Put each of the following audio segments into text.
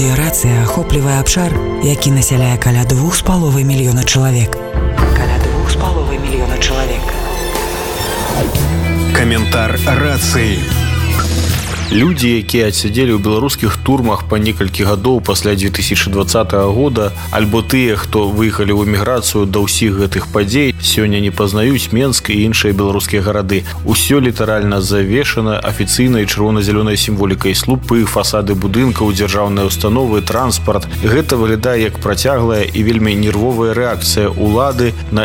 Радыёрацыя ахоплівае абшар, які насяляе каля 2,5 мільёна чалавек. Каментар рацыі. Людзі, якія адсядзелі ў беларускіх турмах па некалькі гадоў пасля 2020 года, альбо тыя, хто выехалі ў эміграцыю да ўсіх гэтых падзей, сёння не пазнаюць Менск і іншыя беларускія гарады. Усё літаральна завешана афіцыйнай чырвона-зялёнай сімволікай: слупы, фасады будынкаў, дзяржаўныя установы, транспарт. Гэта выглядае як працяглая і вельмі нервовая рэакцыя ўлады на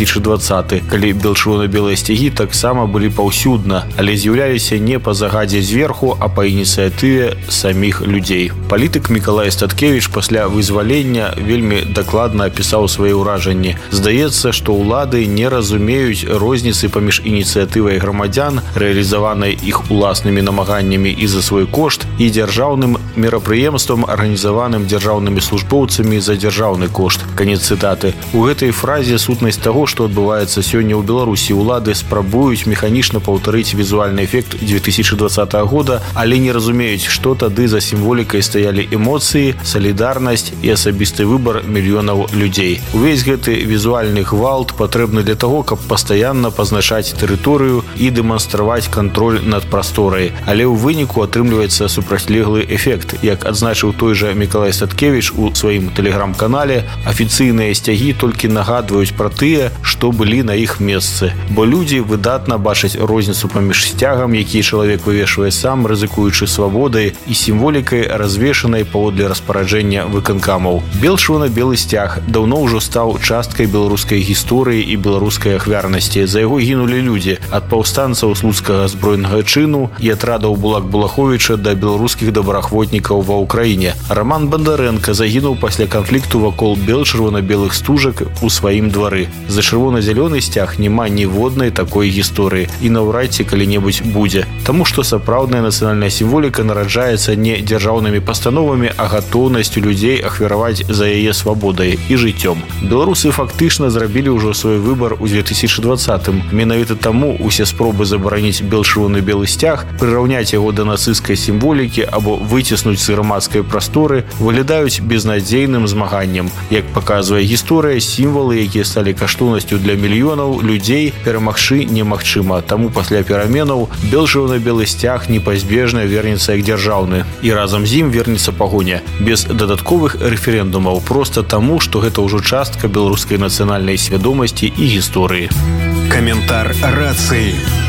2020, калі чырвона-белыя сцягі таксама былі паўсюдна, але з'яўляліся не па загадзе зверху, а па ініцыятыве саміх людзей. Палітык Мікалай Статкевіч пасля вызвалення вельмі дакладна апісаў свае ўражанні. Здаецца, што ўлады не разумеюць розніцы паміж ініцыятывай грамадзян, рэалізаванай іх уласнымі намаганнямі і за свой кошт, і дзяржаўным мерапрыемствам, арганізаваным дзяржаўнымі службоўцамі за дзяржаўны кошт. Канец цытаты. У гэтай фразе сутнасць таго, што адбываецца сёння ў Беларусі. Улады спрабуюць механічна паўтарыць візуальны эфект 2020 года, але не разумеюць, што тады за сімволікай стаялі эмоцыі, салідарнасць і асабісты выбар мільёнаў людзей. Увесь гэты візуальны гвалт патрэбны для таго, каб пастаянна пазначаць тэрыторыю і дэманстраваць кантроль над прасторай. Але ў выніку атрымліваецца супрацьлеглы эфект. Як адзначыў той жа Мікалай Статкевіч у сваім тэлеграм-канале, афіцыйныя сцягі толькі нагадваюць пра тыя, што былі на іх месцы. Бо людзі выдатна бачаць розніцу паміж сцягам, які чалавек вывешвае сам, рызыкуючы свабодай, і сімволікай, развешанай паводле распараджэння выканкамаў. Чырвона-белы сцяг даўно ўжо стаў часткай беларускай гісторыі і беларускай ахвярнасці. За яго гінулі людзі, ад паўстанцаў слуцкага збройнага чыну і атрадаў Булак-Булаховіча да беларускіх добраахвотнікаў ва ўкраіне. Раман Бандарэнка загінуў пасля канфлікту вакол чырвона-белых стужак у сваім двары. За чырвона-зялёны сцяг няма ніводнай такой гісторыі і наўрад ці калі-небудзь будзе. Таму што сапраўдная нацыянальная сімволіка нараджаецца не дзяржаўнымі пастановамі, а гатоўнасцю людзей ахвяраваць за яе свабодай і жыццём. Беларусы фактычна зрабілі ўжо свой выбар у 2020-м. Менавіта таму усе спробы забараніць чырвона-белы сцяг, прыраўняць яго да нацысцкай сімволікі або выціснуць з грамадскай прасторы выглядаюць безнадзейным змаганнем. Як паказвае гісторыя, сімвалы, якія сталі каштоўнасцю для мільёнаў людзей, перамагчы немагчыма. Таму пасля пераменаў чырвона-белы сцяг непазбежна вернецца як дзяржаўны. І разам з ім вернецца пагоня. Без дадатковых рэферэндумаў, проста таму, што гэта ўжо частка беларускай нацыянальнай свядомасці і гісторыі. Каментар рацыі.